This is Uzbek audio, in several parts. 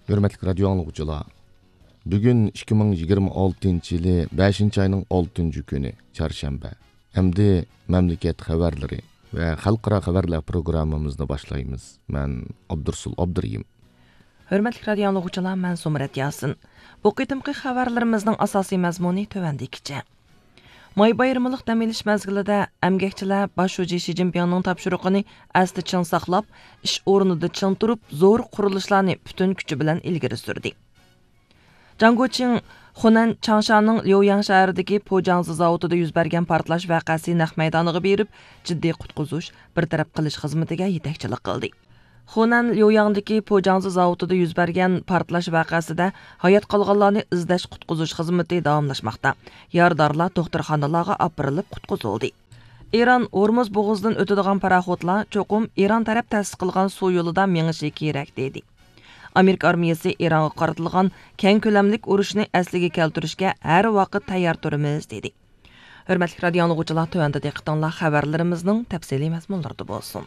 Hürmetli radyo anlıqçılar, bugün 2026 yılı 5. ayının 6. günü, çarşamba. Hem memleket haberleri ve halkara haberler programımızda başlayımız. Ben Abdursul Abduriyim. Hürmetli radyo anlıqçılar, ben Sumret Yasin. Bu qitimki haberlerimizin asasi mazmuni tövendikice. May bayramlıq dam olish mezgilida emgekçiler başçı Xi Jinpingning tapşırıqını asli çın saqlab, iş o'rnida çın turib, zo'r qurilishlarni bütün kuchi bilan ilgari surdi. Jiangguoqing Hunan Changshaning Liuyang shahridagi Pojiangzi zavodida yuz bergan portlash voqeasi naq maydoniga berib, jiddiy qutqizish, bartaraf qilish xizmatiga yetakchilik qildi. Hunan Liuyangdagi Pojiangzi zavodida yuz bergan portlash voqeasida hayot qolganlarni izlash qutqizish xizmati davomlashmoqda. Yordorlar doktorxonalarga olib qutqizildi. İran Hormuz bo'g'ozidan o'tadigan paraxodlar cho'qim İran taraf ta'sis qilgan suv yo'lida menishi kerak dedi. Amerika armiyasi İran'a qaratilgan keng ko'lamlik urushni asliga keltirishga har vaqt tayyor turimiz dedi. Hurmatli radio anlıqçılar, tövəndə diqqətinizə xəbərlərimizin təfsili məzmunları bolsun.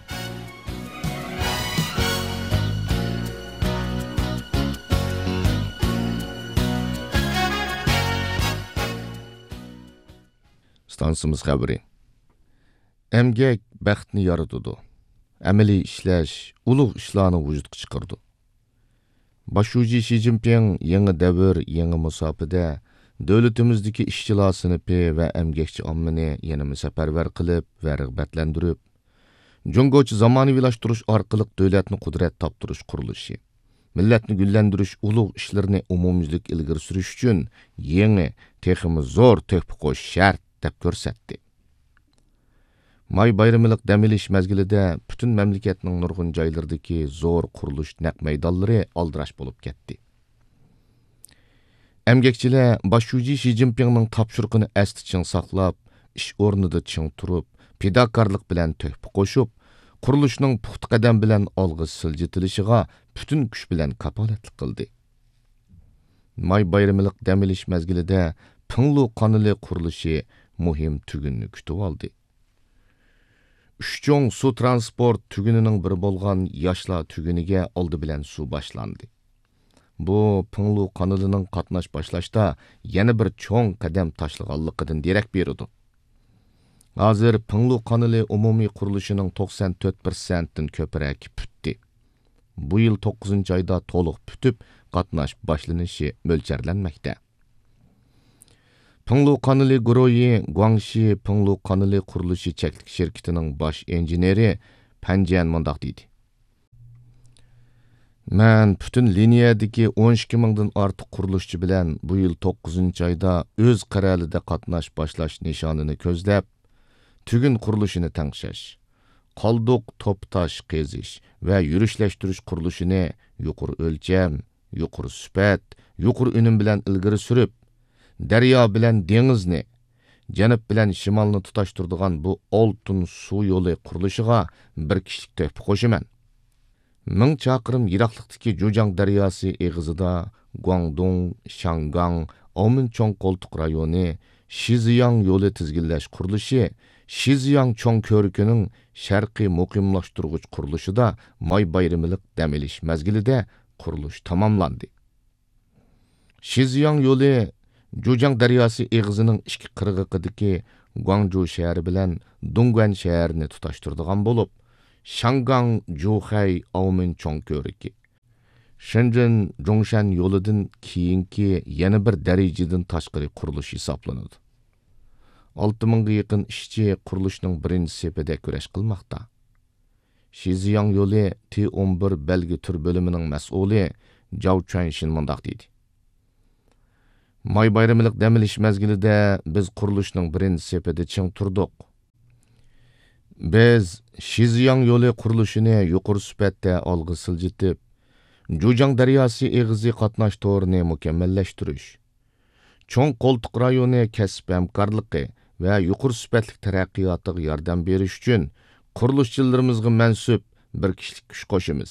Stansımız xəbəri. Əmgək bəxtini yaradıdı. Əməli işləş, uluq işlarını vücudqa çıxırdı. Başçı Xi Jinping yeni dəvr, yeni musafide, dövlətimizdəki işçilar sınıfı və əmgəkçi ammini yenimi səpərvər qılıb və rəğbətləndirib, Cungoçu zamanıvilaşdırış arqılıq dövlətni qudret tapdırış quruluşu, milletni güllendiriş uluq işlərini umumizlik ilgir sürüş üçün yeni, teximi zor töhfə qoş şərt dep görsətdi. May bayramlıq dam olish mezgilida bütün memleketning nurg'un joylaridagi zo'r qurilish naq maydonlari aldirash bo'lib ketdi. Emgekçiler başçı Xi Jinpingning tapşırıqını asli çın saqlab, iş o'rnida çın turib, fidokorlik bilan töhfə qo'shib, qurilishning puxta qadam bilan olg'a siljitilishiga bütün kuch bilan kapolatlik qildi. May bayramlıq dam olish mezgilida Pinglu qanili qurilishi muhim tugunni kutib oldi. Üççoң su transport tügününün biri bolğan yaşla tügünüge oldu bilen su başlandı. Bu Pinglu kanalının qatnaş başlaşda yeni bir çoğ qadam taşlığanlıqıdın derek beridi. Hazır Pinglu kanalı umumi quruluşunun 94%'in köpürek püttü. Bu yıl 9. ayda toluq pütüp qatnaş başlanışı mölçerlenmekte. Pinglu kanalı Guroyi Guangxi Pinglu kanalı quruluşu çeklik şirketinin baş enjineri Panjian mundaq deydi. Men bütün liniyadagi 12 mingdan ortiq qurilishchi bilan bu yil 9. ayda öz qaralida qatnash başlash nishonini ko'zlab, tugun qurilishini tangshash, qolduq to'ptash qazish va yurishlashtirish qurilishini yuqori o'lcham, yuqori sifat, yuqori unum bilan ilgari surib, daryo bilan dengizni, janub bilan shimolni tutashtiradigan bu oltin suv yo'li qurilishiga bir kishilik töhfə qo'shaman. 1000 chaqirim yiroqlikdagi Jujang daryosi eg'izida Guangdong, Shangang, Ominchong qo'ltiq rayoni Shiziyang yo'li tizginlash qurilishi Shiziyang cho'ng ko'rikining sharqiy muqimlashtirg'ich qurilishida may bayramlik dam olish mezgilida qurilish tamomlandi. Shiziyang yo'li Jujang daryosi eg'izining ikki qirg'iqidagi Guangzhou shahri bilan Dongguan shahrini tutashtiradigan bo'lib, Shangang, Zhuhai, Ominchong ko'riki, Shenzhen, Zhongshan yo'lidan keyingi yana bir darajadan tashqari qurilish hisoblanadi. 6000 ga yaqin ishchi qurilishning birinchi sepida kurash qilmoqda. Shiziyang yo'li T11 belgi tur bo'limining mas'uli Zhao Chuanshin mundaq deydi. May bayramlik dam olish mezgilida biz qurilishning birinchi sepida ching turdik. Biz Shiziyang yo'li qurilishini yuqori sifatda olg'a siljitib, Jujang daryosi eg'izi qatnash to'rini mukammallashtirish, cho'ng qo'ltiq rayoni kasb hamkorligi va yuqori sifatli taraqqiyotiga yordam berish uchun qurilishchilarimizga mansub bir kishilik kuch qo'shamiz.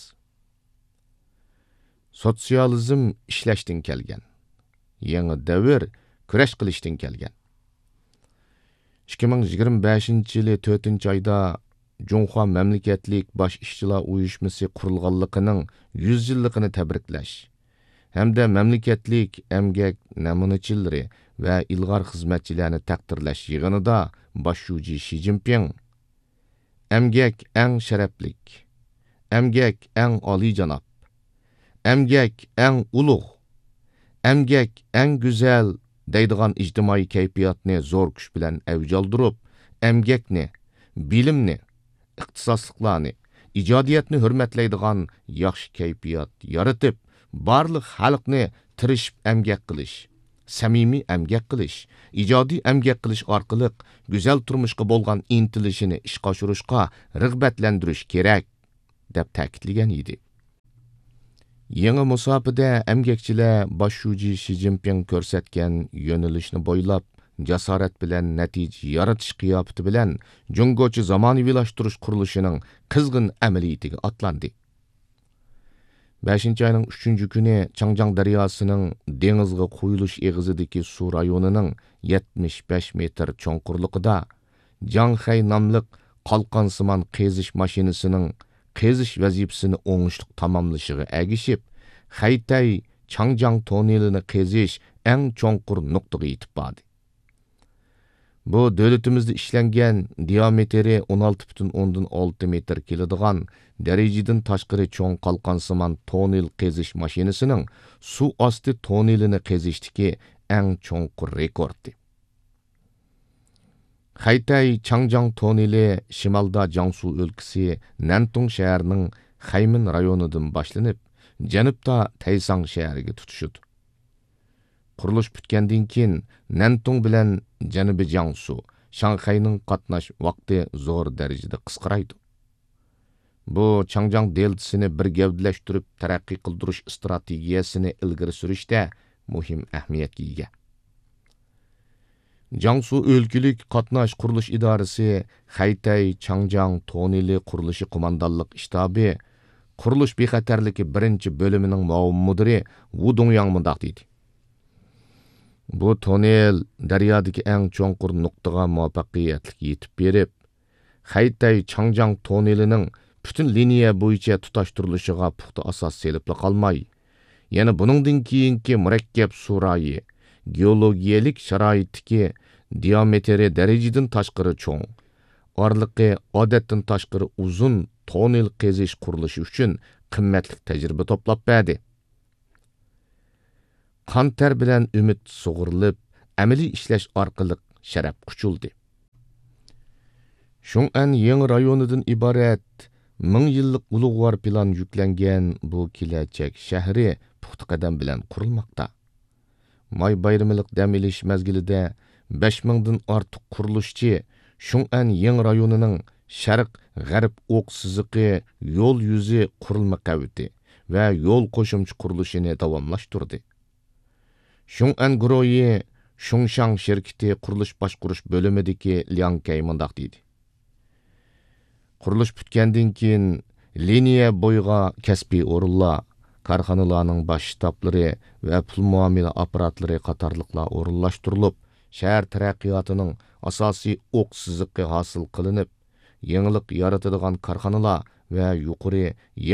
Sotsializm ishlashdan kelgan. Yangi davr kurash qilishdan kelgan. 2025 yılı 4. ayda Cunhua Memleketlik Baş İşçilar Uyuşması kurulganlıkının 100 yıllıkını tebriklash hamda memleketlik emgek namunachilari va ilg'or xizmatchilarni taqdirlash yig'inida boshlovchi Xi Jinping emgak eng sharaflik, emgak eng oliyjanob, emgak eng ulug', emgak eng go'zal deydigan ijtimoiy kayfiyatni zo'r kuch bilan avj oldirib, emgakni, bilimni, ixtisosliklarni, ijodiyatni hurmatlaydigan yaxshi kayfiyat yaratib, barliq xalqni tirishib emgak qilish, samimiy emgak qilish, ijodiy emgak qilish orqali go'zal turmushga bo'lgan intilishini ishga oshirishga rag'batlantirish kerak deb ta'kidlagan edi. Yangi musofada emgakchilar boshlovchi Xi Jinping ko'rsatgan yo'nalishni bo'ylab jasorat bilan natija yaratish qiyofati bilan jungochi zamonaviylashtirish qurilishining qizg'in amaliyatiga otlandi. 5 ayning 3 kuni Changjiang daryosining dengizga qo'yilish eg'izidagi suv rayonining 75 metr cho'nqurligida Jianghay nomli qalqonsimon qazish mashinasining qazish vazifasini o'ngishli tamomlashiga agishib, Xaytay Changjiang tonnelini qazish eng cho'nqur nuqtaga yetib bordi. Bu davlatimizda ishlangan diametri 16,6 metr keladigan darajadan tashqari cho'ng qalqonsimon tonnel qazish mashinasining suv osti tonnelini qazishdagi eng cho'nqur rekordi. Xaytay Changjiang tonneli shimolda Jiangsu o'lkasi Nantong shahrining Xaymin rayonidan boshlanib, janubda Taysang shahriga tutishadi. Qurilish bitgandan keyin Nantong bilan janubiy Jiangsu, Shanxayning qatnash vaqti zo'r darajada qisqaraydi. Bu Changjiang deltasini bir gavdalashtirib taraqqiy qildirish strategiyasini ilgari surishda muhim ahamiyatga ega. Jiangsu o'lkalik qatnash qurilish idorasi Xaytay Changjiang tonneli qurilishi qo'mondonlik shtabi qurilish bexatarligi birinchi bo'limining muavin mudiri Wu Dongyang mundaq deydi. Bu tonnel daryodagi eng cho'nqur nuqtaga muvaffaqiyatli yetib berib, Xaytay Changjiang tonnelining butun liniya bo'yicha tutashtirilishi,ga puxta asos selib qolmay, yana buningdan keyingi murakkab surayi, geologiyalik sharoitdagi diametri darajadan tashqari cho'ng, orliqi odatdan tashqari uzun tonnel qazish qurilishi uchun qimmatli tajriba to'plab berdi. Qantar bilan umid sug'urilib, amaliy ishlash orqali sharaf quchildi. Shun'an yangi rayonidan iborat 1000 yillik ulug'vor plan yuklangan bu kelajak shahri puxta qadam bilan qurilmoqda. May bayramilik dam olish mezgilida 5000 dan ortiq qurilishchi Shun'an yangi rayonining sharq-g'arb o'q siziqi yo'l yuzi qurilma qaviti va yo'l qo'shimcha qurilishini davomlashtirdi. Shun'an guruhi Shungshang shirkati qurilish boshqarish bo'limidagi Liang Kay mundaq deydi. Qurilish bitgandan keyin liniya bo'yiga kasbiy o'rinlar, korxonalarning bosh shtablari va pul muomala apparatlari qatorliqlar o'rinlashtirilib, shahar taraqqiyotining asosiy o'q siziqi hosil qilinib, yangilik yaratadigan korxonalar va yuqori